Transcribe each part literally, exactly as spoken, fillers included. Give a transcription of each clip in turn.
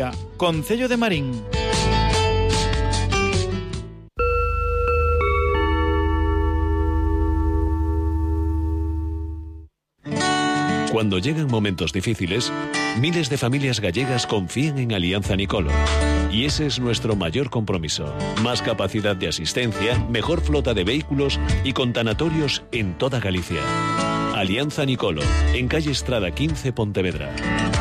Concello de Marín. Cuando llegan momentos difíciles, miles de familias gallegas confían en Alianza Nicolo. Y ese es nuestro mayor compromiso. Más capacidad de asistencia, mejor flota de vehículos y con tanatorios en toda Galicia. Alianza Nicolo, en calle Estrada quince, Pontevedra.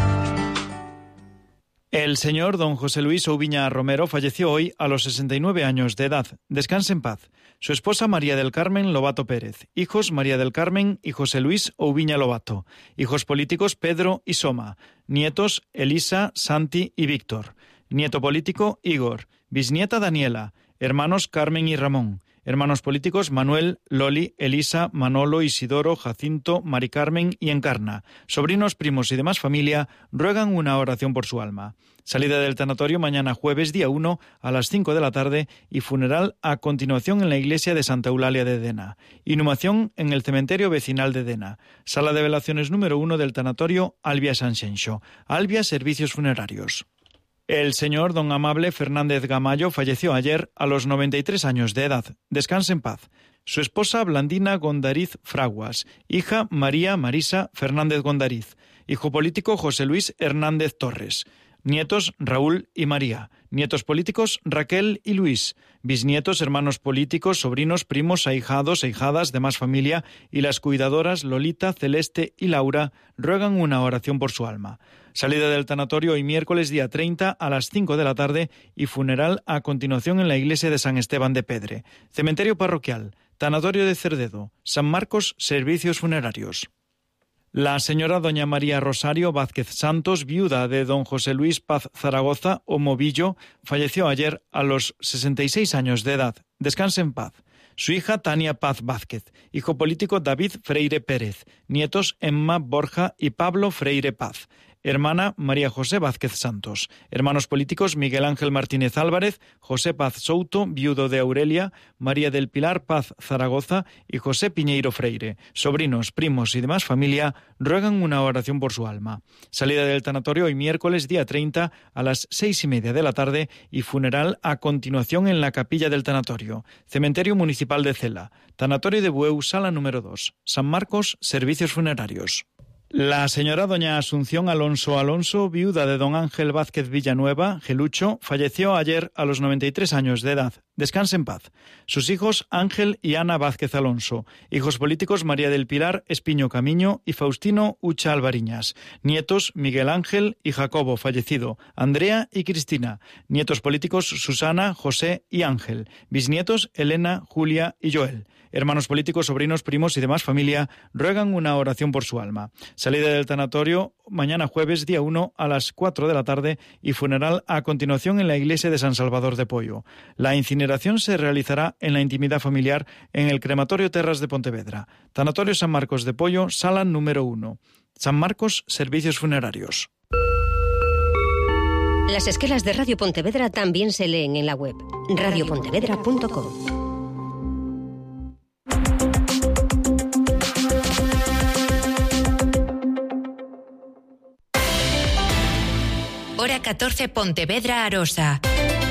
El señor don José Luis Oubiña Romero falleció hoy a los sesenta y nueve años de edad. Descanse en paz. Su esposa María del Carmen Lobato Pérez. Hijos María del Carmen y José Luis Oubiña Lobato. Hijos políticos Pedro y Soma. Nietos Elisa, Santi y Víctor. Nieto político Igor. Bisnieta Daniela. Hermanos Carmen y Ramón. Hermanos políticos Manuel, Loli, Elisa, Manolo, Isidoro, Jacinto, Mari Carmen y Encarna. Sobrinos, primos y demás familia ruegan una oración por su alma. Salida del tanatorio mañana jueves día uno a las cinco de la tarde y funeral a continuación en la iglesia de Santa Eulalia de Dena. Inhumación en el cementerio vecinal de Dena. Sala de velaciones número uno del tanatorio Albia Sanxenxo. Albia Servicios Funerarios. El señor don Amable Fernández Gamayo falleció ayer a los noventa y tres años de edad. Descanse en paz. Su esposa Blandina Gondariz Fraguas. Hija María Marisa Fernández Gondariz. Hijo político José Luis Hernández Torres. Nietos Raúl y María. Nietos políticos Raquel y Luis. Bisnietos, hermanos políticos, sobrinos, primos, ahijados, ahijadas, demás familia y las cuidadoras Lolita, Celeste y Laura ruegan una oración por su alma. Salida del tanatorio hoy miércoles día treinta a las cinco de la tarde y funeral a continuación en la iglesia de San Esteban de Pedre. Cementerio parroquial, tanatorio de Cerdedo, San Marcos, servicios funerarios. La señora doña María Rosario Vázquez Santos, viuda de don José Luis Paz Zaragoza o Movillo, falleció ayer a los sesenta y seis años de edad. Descanse en paz. Su hija Tania Paz Vázquez, hijo político David Freire Pérez, nietos Emma Borja y Pablo Freire Paz. Hermana María José Vázquez Santos. Hermanos políticos Miguel Ángel Martínez Álvarez, José Paz Souto, viudo de Aurelia, María del Pilar Paz Zaragoza y José Piñeiro Freire. Sobrinos, primos y demás familia ruegan una oración por su alma. Salida del tanatorio hoy miércoles día treinta a las seis y media de la tarde y funeral a continuación en la capilla del tanatorio. Cementerio Municipal de Cela. Tanatorio de Bueu, sala número dos. San Marcos, servicios funerarios. La señora doña Asunción Alonso Alonso, viuda de don Ángel Vázquez Villanueva, Gelucho, falleció ayer a los noventa y tres años de edad. Descanse en paz. Sus hijos Ángel y Ana Vázquez Alonso. Hijos políticos María del Pilar Espiño Camiño y Faustino Ucha Alvariñas. Nietos Miguel Ángel y Jacobo, fallecido. Andrea y Cristina. Nietos políticos Susana, José y Ángel. Bisnietos Elena, Julia y Joel. Hermanos políticos, sobrinos, primos y demás familia ruegan una oración por su alma. Salida del tanatorio mañana jueves día uno a las cuatro de la tarde y funeral a continuación en la iglesia de San Salvador de Poio. La incineración se realizará en la intimidad familiar en el crematorio Terras de Pontevedra. Tanatorio San Marcos de Poio, sala número uno. San Marcos, servicios funerarios. Las esquelas de Radio Pontevedra también se leen en la web radio pontevedra punto com. Hora catorce, Pontevedra, Arosa.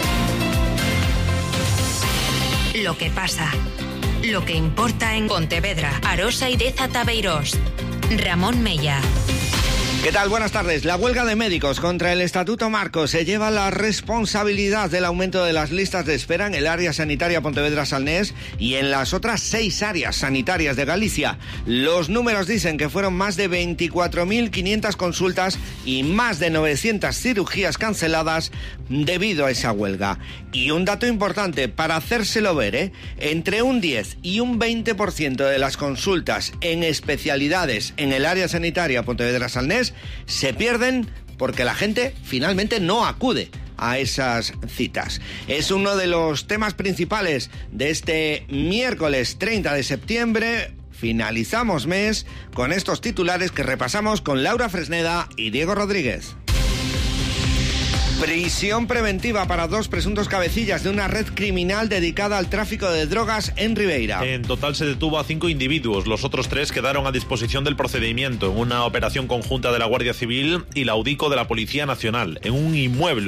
Lo que pasa, lo que importa en Pontevedra, Arosa y Deza Tabeirós. Ramón Mella. ¿Qué tal? Buenas tardes. La huelga de médicos contra el Estatuto Marco se lleva la responsabilidad del aumento de las listas de espera en el área sanitaria Pontevedra-Salnés y en las otras seis áreas sanitarias de Galicia. Los números dicen que fueron más de veinticuatro mil quinientas consultas y más de novecientas cirugías canceladas debido a esa huelga. Y un dato importante para hacérselo ver, ¿eh? Entre un diez y un veinte por ciento de las consultas en especialidades en el área sanitaria Pontevedra-Salnés se pierden porque la gente finalmente no acude a esas citas. Es uno de los temas principales de este miércoles treinta de septiembre. Finalizamos mes con estos titulares que repasamos con Laura Fresneda y Diego Rodríguez. Prisión preventiva para dos presuntos cabecillas de una red criminal dedicada al tráfico de drogas en Ribeira. En total se detuvo a cinco individuos. Los otros tres quedaron a disposición del procedimiento en una operación conjunta de la Guardia Civil y la UDICO de la Policía Nacional, en un inmueble